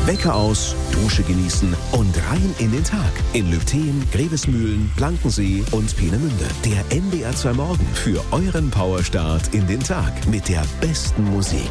Wecker aus, Dusche genießen und rein in den Tag. In Lübtheen, Grevesmühlen, Blankensee und Peenemünde. Der NDR 2 Morgen für euren Powerstart in den Tag mit der besten Musik.